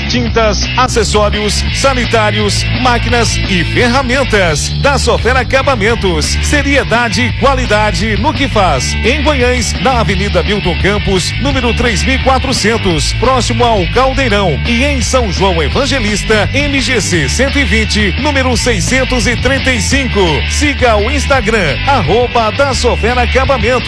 tintas, acessórios, sanitários, máquinas e ferramentas. Da Sofera Acabamentos, seriedade e qualidade no que faz. Em Guanhães, na Avenida Milton Campos, número 3400, próximo ao Caldeirão. E em São João Evangelista, MGC 120, número 635. Siga o Instagram, @da Sofera Acabamentos.